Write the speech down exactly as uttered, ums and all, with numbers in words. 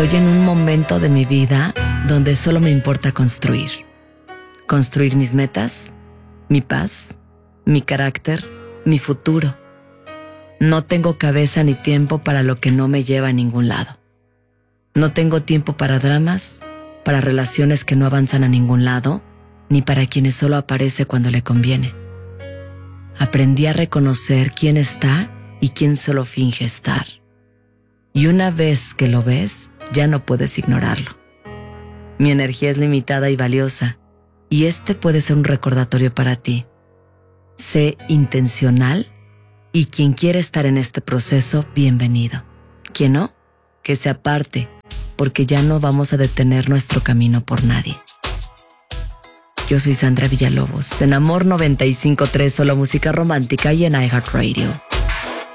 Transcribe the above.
Estoy en un momento de mi vida donde solo me importa construir. Construir mis metas, mi paz, mi carácter, mi futuro. No tengo cabeza ni tiempo para lo que no me lleva a ningún lado. No tengo tiempo para dramas, para relaciones que no avanzan a ningún lado, ni para quienes solo aparece cuando le conviene. Aprendí a reconocer quién está y quién solo finge estar. Y una vez que lo ves, ya no puedes ignorarlo. Mi energía es limitada y valiosa, y este puede ser un recordatorio para ti. Sé intencional, y quien quiere estar en este proceso, bienvenido. Quien no, que se aparte, porque ya no vamos a detener nuestro camino por nadie. Yo soy Sandra Villalobos, en Amor noventa y cinco punto tres, solo música romántica y en iHeartRadio.